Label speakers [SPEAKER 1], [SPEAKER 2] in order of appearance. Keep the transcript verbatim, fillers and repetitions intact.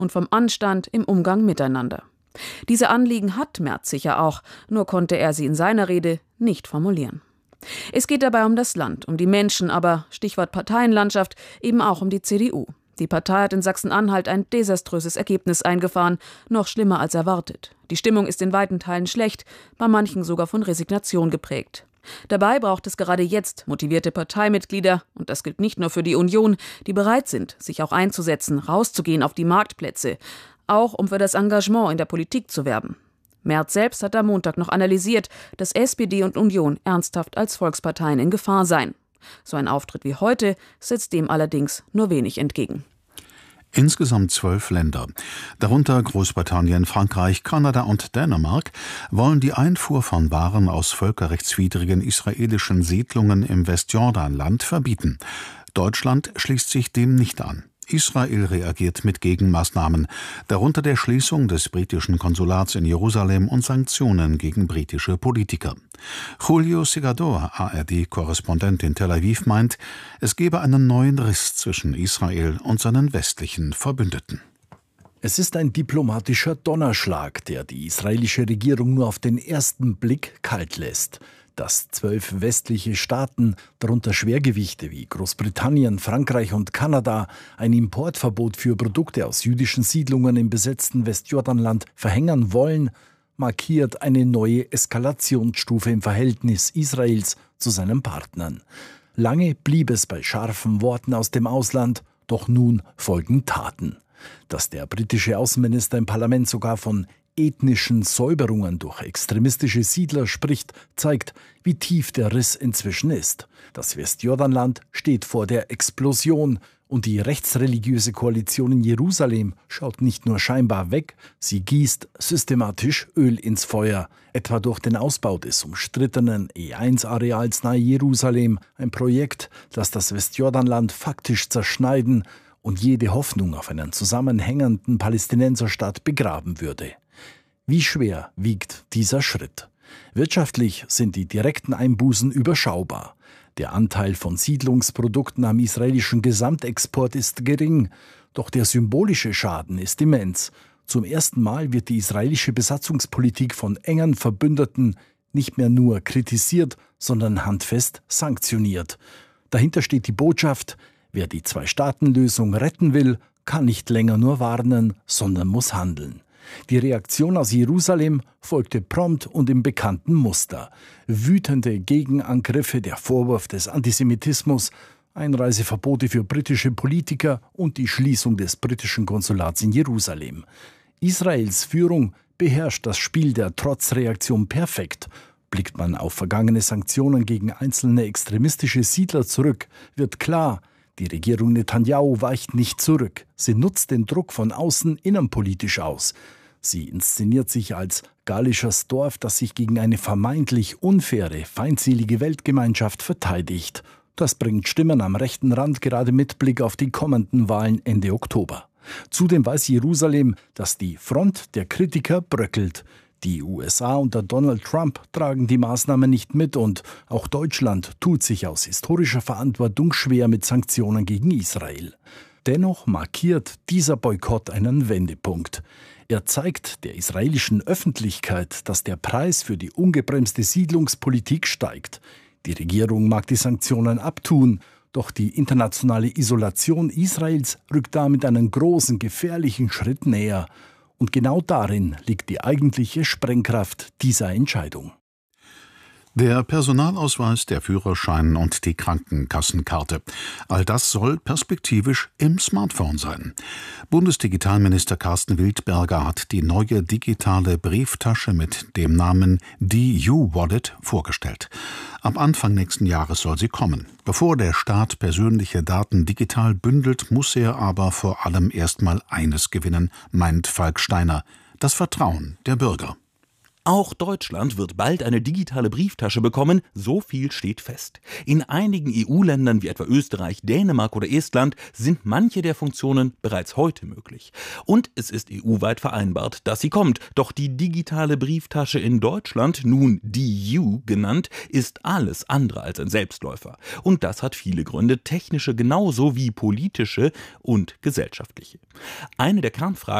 [SPEAKER 1] und vom Anstand im Umgang miteinander. Diese Anliegen hat Merz sicher auch, nur konnte er sie in seiner Rede nicht formulieren. Es geht dabei um das Land, um die Menschen, aber, Stichwort Parteienlandschaft, eben auch um die C D U. Die Partei hat in Sachsen-Anhalt ein desaströses Ergebnis eingefahren, noch schlimmer als erwartet. Die Stimmung ist in weiten Teilen schlecht, bei manchen sogar von Resignation geprägt. Dabei braucht es gerade jetzt motivierte Parteimitglieder, und das gilt nicht nur für die Union, die bereit sind, sich auch einzusetzen, rauszugehen auf die Marktplätze, auch um für das Engagement in der Politik zu werben. Merz selbst hat am Montag noch analysiert, dass S P D und Union ernsthaft als Volksparteien in Gefahr seien. So ein Auftritt wie heute setzt dem allerdings nur wenig entgegen.
[SPEAKER 2] Insgesamt zwölf Länder, darunter Großbritannien, Frankreich, Kanada und Dänemark, wollen die Einfuhr von Waren aus völkerrechtswidrigen israelischen Siedlungen im Westjordanland verbieten. Deutschland schließt sich dem nicht an. Israel reagiert mit Gegenmaßnahmen, darunter der Schließung des britischen Konsulats in Jerusalem und Sanktionen gegen britische Politiker. Julio Segador, A R D-Korrespondent in Tel Aviv, meint, es gebe einen neuen Riss zwischen Israel und seinen westlichen Verbündeten.
[SPEAKER 3] Es ist ein diplomatischer Donnerschlag, der die israelische Regierung nur auf den ersten Blick kalt lässt. Dass zwölf westliche Staaten, darunter Schwergewichte wie Großbritannien, Frankreich und Kanada, ein Importverbot für Produkte aus jüdischen Siedlungen im besetzten Westjordanland verhängen wollen, markiert eine neue Eskalationsstufe im Verhältnis Israels zu seinen Partnern. Lange blieb es bei scharfen Worten aus dem Ausland, doch nun folgen Taten. Dass der britische Außenminister im Parlament sogar von ethnischen Säuberungen durch extremistische Siedler spricht, zeigt, wie tief der Riss inzwischen ist. Das Westjordanland steht vor der Explosion und die rechtsreligiöse Koalition in Jerusalem schaut nicht nur scheinbar weg, sie gießt systematisch Öl ins Feuer, etwa durch den Ausbau des umstrittenen E eins Areals nahe Jerusalem, ein Projekt, das das Westjordanland faktisch zerschneiden und jede Hoffnung auf einen zusammenhängenden Palästinenserstaat begraben würde. Wie schwer wiegt dieser Schritt? Wirtschaftlich sind die direkten Einbußen überschaubar. Der Anteil von Siedlungsprodukten am israelischen Gesamtexport ist gering, doch der symbolische Schaden ist immens. Zum ersten Mal wird die israelische Besatzungspolitik von engen Verbündeten nicht mehr nur kritisiert, sondern handfest sanktioniert. Dahinter steht die Botschaft: Wer die Zwei-Staaten-Lösung retten will, kann nicht länger nur warnen, sondern muss handeln. Die Reaktion aus Jerusalem folgte prompt und im bekannten Muster. Wütende Gegenangriffe, der Vorwurf des Antisemitismus, Einreiseverbote für britische Politiker und die Schließung des britischen Konsulats in Jerusalem. Israels Führung beherrscht das Spiel der Trotzreaktion perfekt. Blickt man auf vergangene Sanktionen gegen einzelne extremistische Siedler zurück, wird klar, die Regierung Netanyahu weicht nicht zurück. Sie nutzt den Druck von außen innenpolitisch aus. Sie inszeniert sich als gallisches Dorf, das sich gegen eine vermeintlich unfaire, feindselige Weltgemeinschaft verteidigt. Das bringt Stimmen am rechten Rand, gerade mit Blick auf die kommenden Wahlen Ende Oktober. Zudem weiß Jerusalem, dass die Front der Kritiker bröckelt. Die U S A unter Donald Trump tragen die Maßnahmen nicht mit und auch Deutschland tut sich aus historischer Verantwortung schwer mit Sanktionen gegen Israel. Dennoch markiert dieser Boykott einen Wendepunkt. Er zeigt der israelischen Öffentlichkeit, dass der Preis für die ungebremste Siedlungspolitik steigt. Die Regierung mag die Sanktionen abtun, doch die internationale Isolation Israels rückt damit einen großen, gefährlichen Schritt näher. Und genau darin liegt die eigentliche Sprengkraft dieser Entscheidung.
[SPEAKER 2] Der Personalausweis, der Führerschein und die Krankenkassenkarte. All das soll perspektivisch im Smartphone sein. Bundesdigitalminister Carsten Wildberger hat die neue digitale Brieftasche mit dem Namen D U-Wallet vorgestellt. Ab Anfang nächsten Jahres soll sie kommen. Bevor der Staat persönliche Daten digital bündelt, muss er aber vor allem erstmal eines gewinnen, meint Falk Steiner: das Vertrauen der Bürger.
[SPEAKER 4] Auch Deutschland wird bald eine digitale Brieftasche bekommen, so viel steht fest. In einigen E U-Ländern wie etwa Österreich, Dänemark oder Estland sind manche der Funktionen bereits heute möglich. Und es ist E U-weit vereinbart, dass sie kommt. Doch die digitale Brieftasche in Deutschland, nun D U genannt, ist alles andere als ein Selbstläufer. Und das hat viele Gründe, technische genauso wie politische und gesellschaftliche. Eine der Kernfragen